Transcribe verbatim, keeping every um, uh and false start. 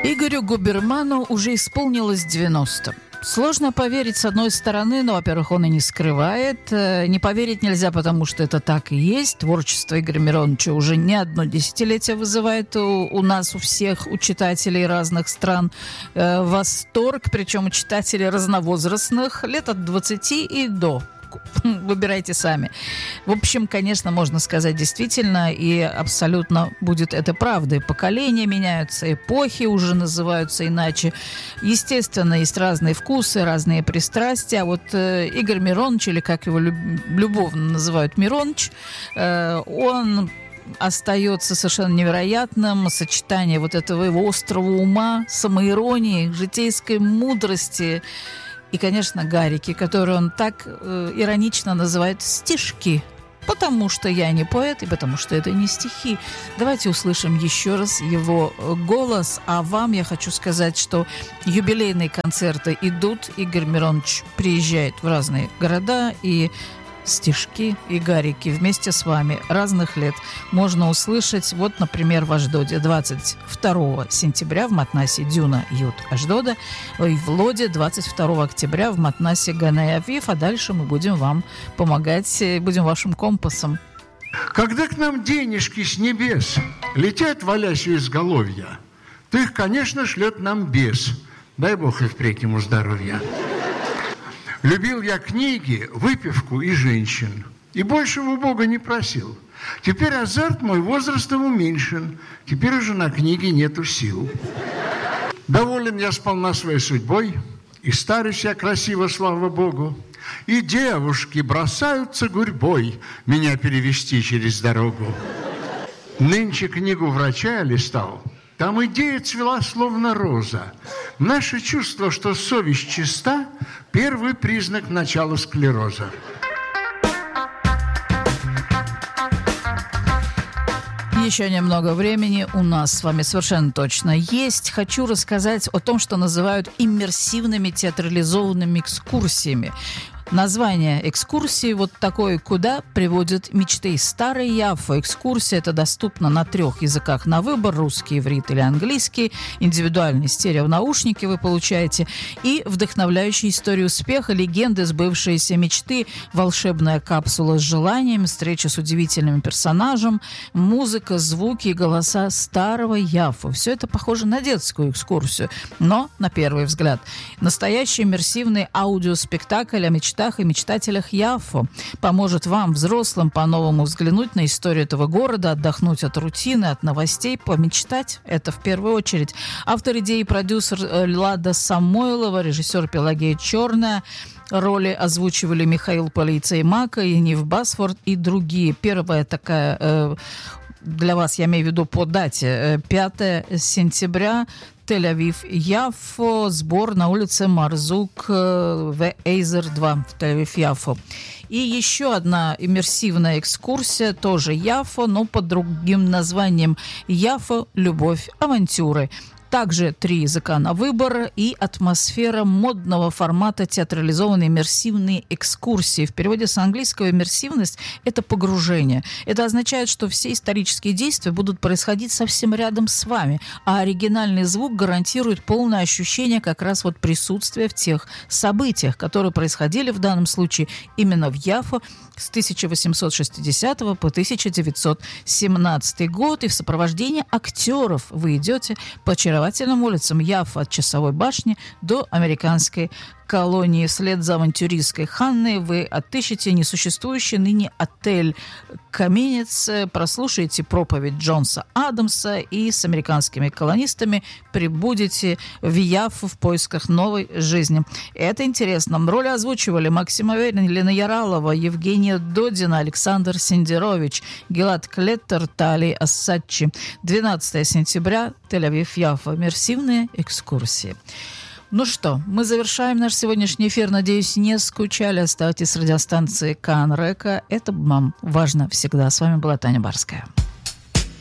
Игорю Губерману уже исполнилось девяносто. Сложно поверить, с одной стороны, но, во-первых, он и не скрывает. Не поверить нельзя, потому что это так и есть. Творчество Игоря Мироновича уже не одно десятилетие вызывает у, у нас, у всех, у читателей разных стран э, восторг, причем у читателей разновозрастных, лет от двадцати и до. Выбирайте сами. В общем, конечно, можно сказать действительно, и абсолютно будет это правдой. Поколения меняются, эпохи уже называются иначе. Естественно, есть разные вкусы, разные пристрастия. А вот э, Игорь Миронович, или как его люб- любовно называют Мироныч, э, он остается совершенно невероятным. Сочетание вот этого его острого ума, самоиронии, житейской мудрости и, конечно, гарики, которые он так э, иронично называет стишки. Потому что я не поэт, и потому что это не стихи. Давайте услышим еще раз его голос. А вам я хочу сказать, что юбилейные концерты идут. Игорь Миронович приезжает в разные города, и стишки и гарики вместе с вами разных лет можно услышать. Вот, например, в Аждоде двадцать второго сентября в Матнасе Дюна Ют Аждода, и в Лоде двадцать второго октября в Матнасе Ганей Авив. А дальше мы будем вам помогать, будем вашим компасом. Когда к нам денежки с небес летят, валясь у изголовья, то их, конечно, шлет нам бес. Дай Бог и впредь ему здоровья. Любил я книги, выпивку и женщин, и большего у Бога не просил. Теперь азарт мой возрастом уменьшен, теперь уже на книги нету сил. Доволен я сполна своей судьбой, и старюсь я красиво, слава Богу, и девушки бросаются гурьбой меня перевести через дорогу. Нынче книгу врача я листал, там идея цвела, словно роза. Наше чувство, что совесть чиста, первый признак начала склероза. Еще немного времени у нас с вами совершенно точно есть. Хочу рассказать о том, что называют иммерсивными театрализованными экскурсиями. Название экскурсии вот такое, куда приводят мечты. Старый Яффо. Экскурсия это доступна на трех языках на выбор: русский, иврит или английский. Индивидуальные стереонаушники вы получаете. И вдохновляющая история успеха, легенды, сбывшиеся мечты, волшебная капсула с желаниями, встреча с удивительным персонажем, музыка, звуки и голоса старого Яффо. Все это похоже на детскую экскурсию, но на первый взгляд. Настоящий иммерсивный аудиоспектакль о мечтах и мечтателях Яффо поможет вам, взрослым, по-новому взглянуть на историю этого города, отдохнуть от рутины, от новостей, помечтать. Это в первую очередь. Автор идеи и продюсер Лада Самойлова, режиссер Пелагея Черная. Роли озвучивали Михаил Полицеймака, Ениф Басфорд и другие. Первая такая э, для вас, я имею в виду по дате, пятого сентября, Тель-Авив, Яффо, сбор на улице Марзук в Эйзер два в Тель-Авив, Яффо. И еще одна иммерсивная экскурсия, тоже Яффо, но под другим названием Яффо, любовь, авантюры. Также три языка на выбор и атмосфера модного формата театрализованной иммерсивной экскурсии. В переводе с английского иммерсивность – это погружение. Это означает, что все исторические действия будут происходить совсем рядом с вами, а оригинальный звук гарантирует полное ощущение как раз вот присутствия в тех событиях, которые происходили в данном случае именно в Яффо с тысяча восемьсот шестидесятого по тысяча девятьсот семнадцатый год. И в сопровождении актеров вы идете по очаровательным улицам Яффо от Часовой башни до американской колонии. Вслед за авантюристской Ханной вы отыщете несуществующий ныне отель «Каменец», прослушаете проповедь Джонса Адамса и с американскими колонистами прибудете в Яффо в поисках новой жизни. Это интересно. Роли озвучивали Максим Аверин, Елена Яралова, Евгения Додина, Александр Синдерович, Гилад Клеттер, Тали Ассадчи. двенадцатого сентября, Тель-Авив, Яффо. Иммерсивные экскурсии. Ну что, мы завершаем наш сегодняшний эфир. Надеюсь, не скучали. Оставайтесь с радиостанцией КАН Река. Это вам важно всегда. С вами была Таня Барская.